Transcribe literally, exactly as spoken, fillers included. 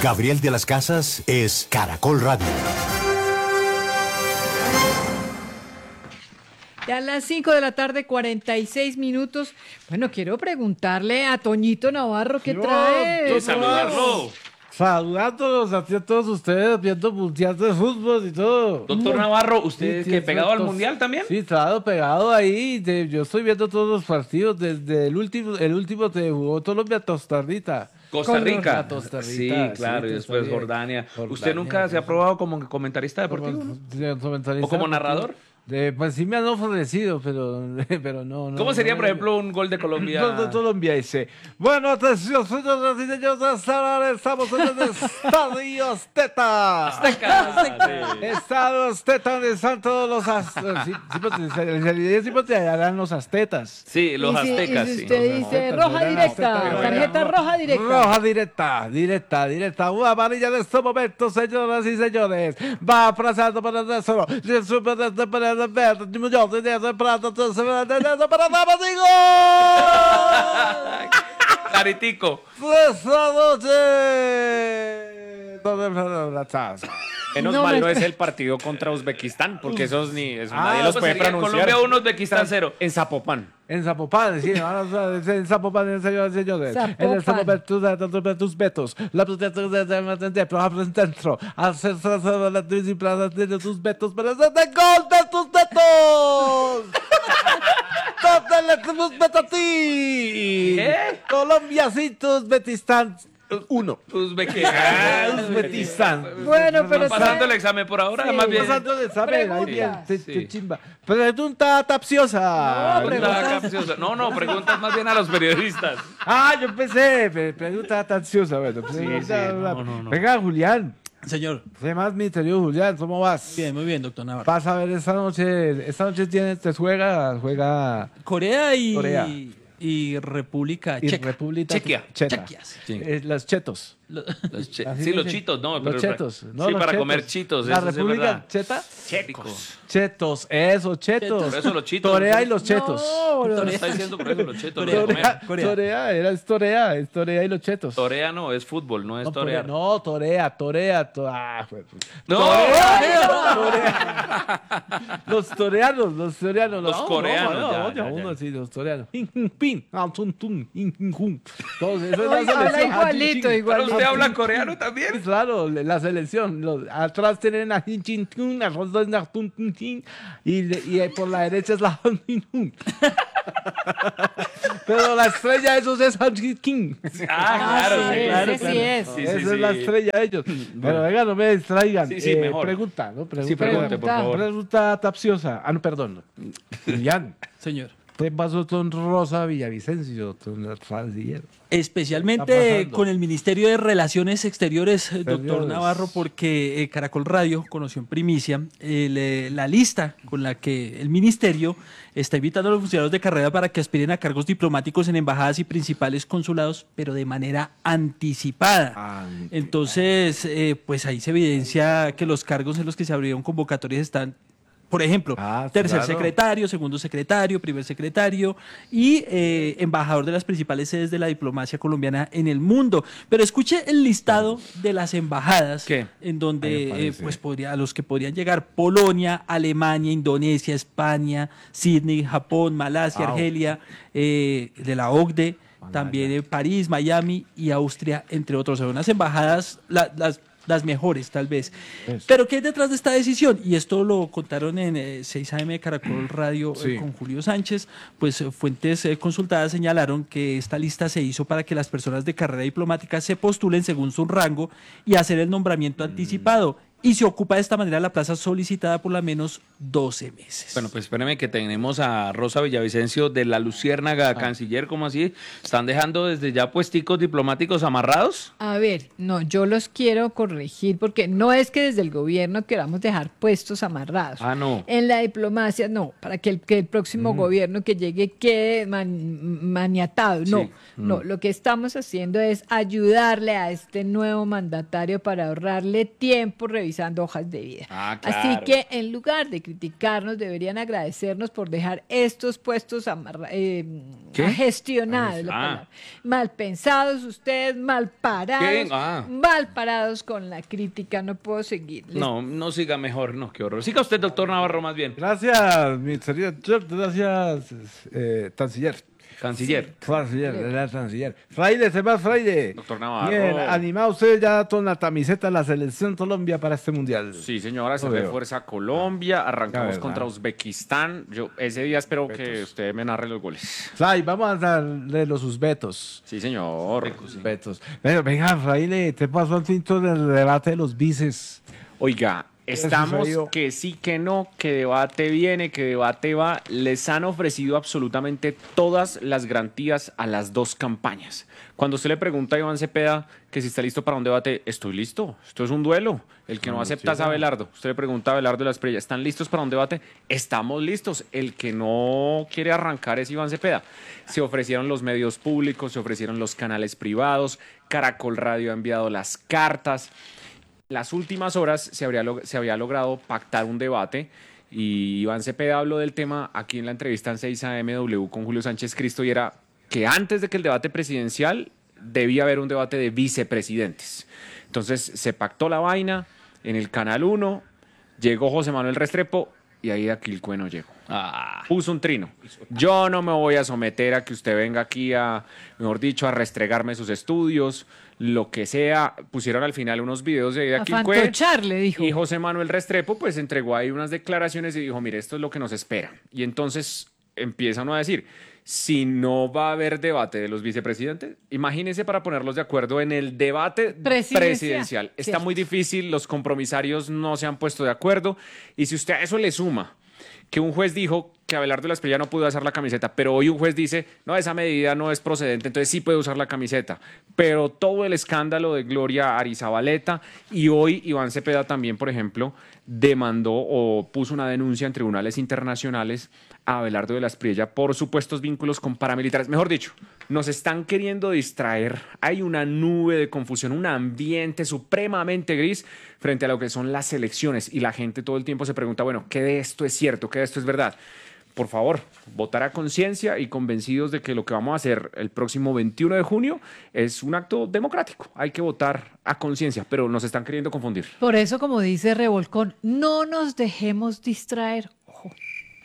Gabriel de las Casas es Caracol Radio. Ya a las cinco de la tarde, cuarenta y seis minutos. Bueno, quiero preguntarle a Toñito Navarro qué Yo, trae. yo saludarlo. Saludándolos a ti a todos ustedes, viendo mundial de fútbol y todo. Doctor Navarro, ¿usted Sí, sí, que pegado al entonces- mundial también? Sí, estado pegado ahí. de- yo estoy viendo todos los partidos desde el último, el último te jugó Colombia-Costa Rica. Costa Rica. A Costa Sí, Rica, claro, sí, y después Costa Rica. Jordania. Jordania, ¿Usted nunca se ha sí. probado como comentarista deportivo? ¿no? Sí, comentarista ¿O como deportivo. narrador? De, pues sí me han ofrecido, pero, pero no, no. ¿Cómo sería, no por me- ejemplo, un gol de Colombia? No, no, Colombia dice. Bueno, atención, señores y señores, hasta ahora estamos en el Estadio Azteca. Azteca. Estadio Azteca, donde están todos los aztecas. Sí, sí, pues, en realidad sí, pues, te harán los aztetas. Sí, los Y si- aztecas, y si sí. usted Los dice aztecas, roja eran directa, aztecas, tarjeta eran- roja directa. Roja directa, directa, directa. Una amarilla en este momento, señoras y señores. Va abrazando para el solo. Para el para el verde, millones de para para damas y gol. Claritico. Esta noche. ¿Dónde fue la taza? Menos No mal me- no es el partido contra Uzbekistán, porque esos ni eso Ah, nadie los pues puede sería pronunciar. Colombia uno, Uzbekistán cero. En Zapopan. En Zapopan, sí, van a- en Zapopan, señores y señores. En el Zapopan. Zapopan, tus datos, tus- tus vetos. La protección de dentro. Hacer la disciplina de tus vetos, pero es de gol de tus vetos. ¿Dónde le tus vetos a ti? ¿Qué? Colombia, sí, tus Uzbekistán. Uno. Uzbekistán. Uzbekistán. Bueno, pero ¿Está pasando ¿sabe? el examen por ahora? Sí. Más bien. Pasando el examen, ahí bien, Preguntas. te- Sí. te chimba. Pregunta capciosa. No, Pregunta preguntas. capciosa. No, no, preguntas más bien a los periodistas. Ah, yo pensé, pe- pregunta capciosa, bueno. Pregunta, sí, no, no, no. Venga, Julián. Señor, ¿Qué más, mi querido Julián? ¿Cómo vas? bien, muy bien, doctor Navarro. Vas a ver esta noche, esta noche tiene, te juega, juega Corea y, Corea. y República y Checa. República Chequia. Cheta. Chequias. Sí. Eh, los chetos. Lo- Los che- Así sí, los dicen. chitos, no, pero Los chetos. No, sí, los para chetos. comer chitos, La eso sí es República verdad. Cheta. Checos. Chetos, eso, chetos. Por eso los chitos. Torea y los chetos. No, No, los- está diciendo por eso los chetos. Torea. los de comer. Torea, Corea. Torea, era es Torea, es Torea y los chetos. Torea no, es fútbol, no es No, torear. no, torea, torea, to- ah, jue- No. Torea. Los toreanos, los toreanos. Los no, coreanos, no, ya, no, ya, uno ya. sí, los toreanos. Pin, pin, ah, tun, tun, in, in, jun. Todos, eso es la Oiga, habla selección. igualito, ¿Pero igualito. usted habla coreano también? Claro, la selección. Los, atrás tienen a Hin Chin Tun, a Rosdo na Tun Tun Tin, y, le- y por la derecha es la Han Min Hun. Pero la estrella de esos es Han Jin King. Ah, claro, sí, sí, ese claro, sí es. Sí, sí, Esa sí. es la estrella de ellos. Pero venga, no me distraigan. Sí, sí, Eh, mejor. Pregunta, ¿no? Pregunta, Sí, pregunte, por favor. Pregunta capciosa. Ah, no, perdón. Julián, Señor. ¿qué pasó con Rosa Villavicencio, con el canciller? Está Especialmente pasando. con el Ministerio de Relaciones Exteriores, eh, doctor Exteriores. Navarro, porque eh, Caracol Radio conoció en primicia el, eh, la lista con la que el Ministerio está invitando a los funcionarios de carrera para que aspiren a cargos diplomáticos en embajadas y principales consulados, pero de manera anticipada. Entonces, eh, pues ahí se evidencia que los cargos en los que se abrieron convocatorias están, por ejemplo, Ah, tercer claro. secretario, segundo secretario, primer secretario y eh, embajador de las principales sedes de la diplomacia colombiana en el mundo. Pero escuche el listado de las embajadas ¿Qué? Ahí me en donde eh, parece. pues podría, a los que podrían llegar: Polonia, Alemania, Indonesia, España, Sydney, Japón, Malasia, Wow. Argelia, eh, de la O C D E, también eh, París, Miami y Austria, entre otros. Son unas embajadas, la- las las mejores tal vez. Eso. Pero ¿qué hay detrás de esta decisión? Y esto lo contaron en eh, seis A M de Caracol Radio eh, Sí. con Julio Sánchez. Pues eh, fuentes eh, consultadas señalaron que esta lista se hizo para que las personas de carrera diplomática se postulen según su rango y hacer el nombramiento anticipado. Y se ocupa de esta manera la plaza solicitada por la menos doce meses. Bueno, pues espérame que tenemos a Rosa Villavicencio de la Luciérnaga, canciller, ¿cómo así? ¿Están dejando desde ya puesticos diplomáticos amarrados? A ver, no, yo los quiero corregir porque no es que desde el gobierno queramos dejar puestos amarrados. Ah, no. En la diplomacia, no, para que el, que el próximo gobierno que llegue quede man- maniatado. No, Sí. no, lo que estamos haciendo es ayudarle a este nuevo mandatario para ahorrarle tiempo revisando revisando hojas de vida. Ah, Así claro. que en lugar de criticarnos, deberían agradecernos por dejar estos puestos amarra- eh, ¿Qué? gestionados, la Ah. palabra. Mal pensados ustedes, mal parados, ¿Qué? Ah. mal parados con la crítica. No puedo seguir. Les- No, no siga mejor, no, qué horror. Siga usted, doctor Navarro, más bien. Gracias, mi querido George, gracias, eh, canciller. Canciller. Canciller, era canciller. Fraile, se va Fraile. Doctor Navarro. Bien, animado usted ya con la camiseta de la selección Colombia para este mundial. Sí, señora, se Lo ve veo. Fuerza Colombia. Arrancamos La verdad. contra Uzbekistán. Yo ese día espero que usted me narre los goles. Fray, vamos a darle los usbetos. Sí, señor. Usbetos. Venga, venga, Fraile, te pasó al fin todo el debate de los bices. Oiga, estamos sucedió? que sí, que no, que debate viene, que debate va. Les han ofrecido absolutamente todas las garantías a las dos campañas. Cuando usted le pregunta a Iván Cepeda que si está listo para un debate, estoy listo. Esto es un duelo. El que no acepta es Abelardo. Usted le pregunta a Abelardo de la Espriella, ¿están listos para un debate? Estamos listos. El que no quiere arrancar es Iván Cepeda. Se ofrecieron los medios públicos, se ofrecieron los canales privados, Caracol Radio ha enviado las cartas. Las últimas horas se, habría log- se había logrado pactar un debate y Iván Cepeda habló del tema aquí en la entrevista en seis A M W con Julio Sánchez Cristo y era que antes de que el debate presidencial debía haber un debate de vicepresidentes. Entonces se pactó la vaina en el Canal uno, llegó José Manuel Restrepo y ahí Aquilcue no llegó. Ah, Puso un trino. Yo no me voy a someter a que usted venga aquí a, mejor dicho, a restregarme sus estudios, lo que sea. Pusieron al final unos videos de A Aquilcue. fantocharle, dijo. Y José Manuel Restrepo pues entregó ahí unas declaraciones y dijo, mire, esto es lo que nos espera. Y entonces empiezan a decir, si no va a haber debate de los vicepresidentes, imagínense para ponerlos de acuerdo en el debate Presidencial. presidencial. Está Cierto. muy difícil, los compromisarios no se han puesto de acuerdo. Y si usted a eso le suma que un juez dijo que Abelardo de la Espriella no pudo usar la camiseta, pero hoy un juez dice, no, esa medida no es procedente, entonces sí puede usar la camiseta. Pero todo el escándalo de Gloria Arizabaleta y hoy Iván Cepeda también, por ejemplo, demandó o puso una denuncia en tribunales internacionales a Abelardo de la Espriella por supuestos vínculos con paramilitares. Mejor dicho, nos están queriendo distraer. Hay una nube de confusión, un ambiente supremamente gris frente a lo que son las elecciones y la gente todo el tiempo se pregunta, bueno, ¿qué de esto es cierto? ¿Qué de esto es verdad? Por favor, votar a conciencia y convencidos de que lo que vamos a hacer el próximo veintiuno de junio es un acto democrático. Hay que votar a conciencia, pero nos están queriendo confundir. Por eso, como dice Revolcón, no nos dejemos distraer.